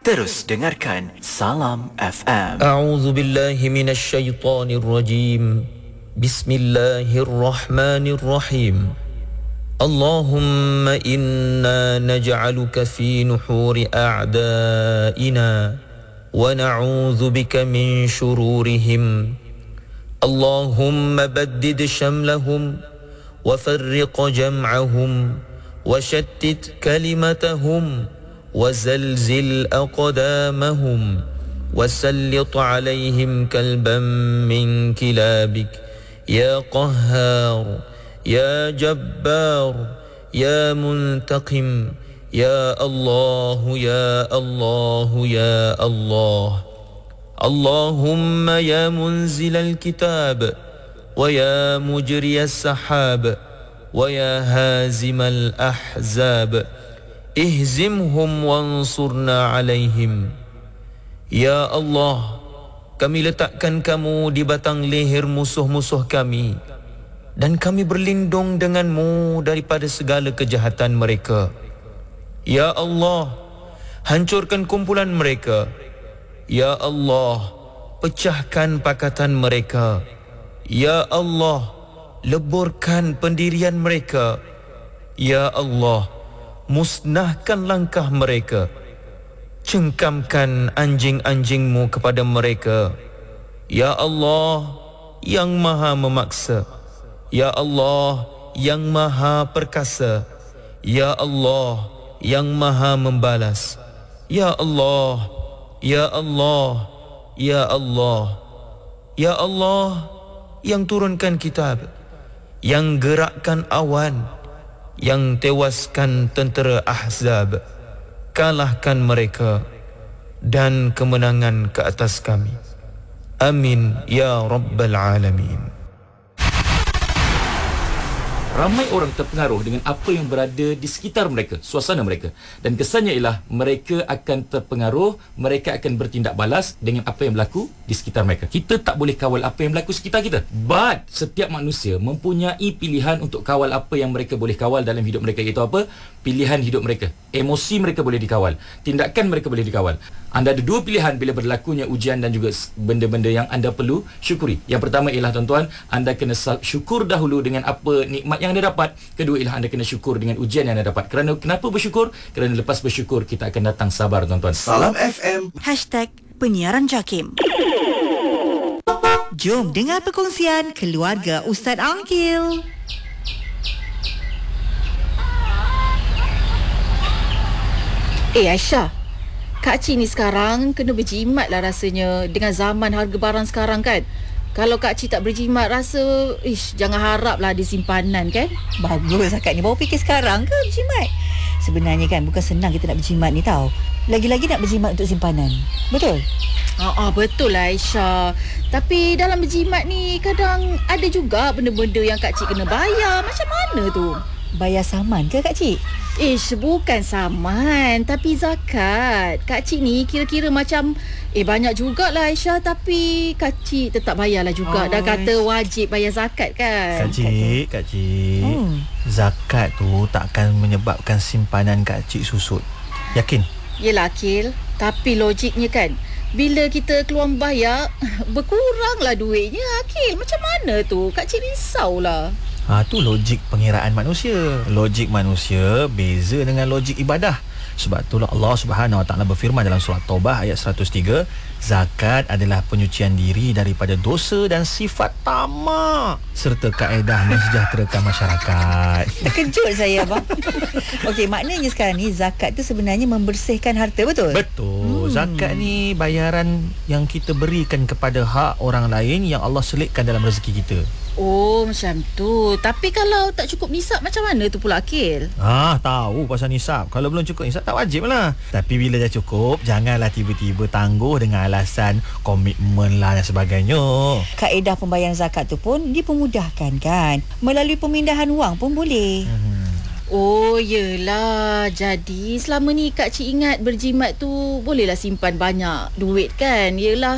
Terus dengarkan Salam FM. A'udzu billahi minasy syaithanir rajim. Bismillahirrahmanirrahim. Allahumma inna naj'aluka fi nuhuri a'da'ina wa na'udzu bika min shururihim. Allahumma baddid shamlahum wa farriq jam'ahum wa shattit kalimatahum وزلزل أقدامهم وسلط عليهم كلبا من كلابك يا قهار يا جبار يا منتقم يا الله يا الله يا الله اللهم يا منزل الكتاب ويا مجري السحاب ويا هازم الأحزاب ihzimhum wansurna alaihim. Ya Allah, kami letakkan kamu di batang leher musuh-musuh kami dan kami berlindung denganmu daripada segala kejahatan mereka. Ya Allah, hancurkan kumpulan mereka. Ya Allah, pecahkan pakatan mereka. Ya Allah, leburkan pendirian mereka. Ya Allah, musnahkan langkah mereka. Cengkamkan anjing-anjingmu kepada mereka. Ya Allah, yang maha memaksa. Ya Allah, yang maha perkasa. Ya Allah, yang maha membalas. Ya Allah, Ya Allah, Ya Allah, Ya Allah, yang turunkan kitab, yang gerakkan awan, yang tewaskan tentera Ahzab. Kalahkan mereka dan kemenangan ke atas kami. Amin ya Rabbal Alamin. Ramai orang terpengaruh dengan apa yang berada di sekitar mereka, suasana mereka. Dan kesannya ialah mereka akan terpengaruh, mereka akan bertindak balas dengan apa yang berlaku di sekitar mereka. Kita tak boleh kawal apa yang berlaku sekitar kita. But setiap manusia mempunyai pilihan untuk kawal apa yang mereka boleh kawal dalam hidup mereka, iaitu apa? Pilihan hidup mereka. Emosi mereka boleh dikawal. Tindakan mereka boleh dikawal. Anda ada dua pilihan bila berlakunya ujian dan juga benda-benda yang anda perlu syukuri. Yang pertama ialah tuan-tuan, anda kena syukur dahulu dengan apa nikmat yang anda dapat. Kedua ialah anda kena syukur dengan ujian yang anda dapat. Kenapa bersyukur? Kerana lepas bersyukur kita akan datang sabar, tuan-tuan. Salam FM. #penyiaran JAKIM. Jom dengar perkongsian keluarga Ustaz Aqil. Aisyah, Kak Cik ni sekarang kena berjimat lah rasanya dengan zaman harga barang sekarang kan. Kalau Kak Cik tak berjimat, rasa jangan harap lah ada simpanan kan. Bagus akak ni, baru fikir sekarang ke berjimat? Sebenarnya kan bukan senang kita nak berjimat ni tau. Lagi-lagi nak berjimat untuk simpanan. Betul? Betul lah Aisyah. Tapi dalam berjimat ni kadang ada juga benda-benda yang Kak Cik kena bayar. Macam mana tu? Bayar saman ke Kak Cik? Bukan saman, tapi zakat. Kak Cik ni kira-kira macam banyak jugalah Aisyah, tapi Kak Cik tetap bayarlah juga. Dah kata wajib bayar zakat kan. Kak Cik, zakat tu takkan menyebabkan simpanan Kak Cik susut. Yakin? Yelah Akil, tapi logiknya kan, bila kita keluar bayar, berkuranglah duitnya Akil. Macam mana tu? Kak Cik risaulah. Tu logik pengiraan manusia. Logik manusia beza dengan logik ibadah. Sebab itulah Allah Subhanahu Wa Taala berfirman dalam surah Taubah ayat 103, zakat adalah penyucian diri daripada dosa dan sifat tamak serta kaedah mensejahterakan masyarakat. Terkejut saya abang. Okey, maknanya sekarang ni zakat tu sebenarnya membersihkan harta, betul? Betul. Zakat ni bayaran yang kita berikan kepada hak orang lain yang Allah selitkan dalam rezeki kita. Macam tu. Tapi kalau tak cukup nisab macam mana tu pula Akil? Tahu pasal nisab. Kalau belum cukup nisab tak wajib lah. Tapi bila dah cukup, janganlah tiba-tiba tangguh dengan alasan komitmen lah dan sebagainya. Kaedah pembayaran zakat tu pun dipermudahkan kan. Melalui pemindahan wang pun boleh. Yelah. Jadi selama ni Kak Cik ingat berjimat tu bolehlah simpan banyak duit kan. Yelah,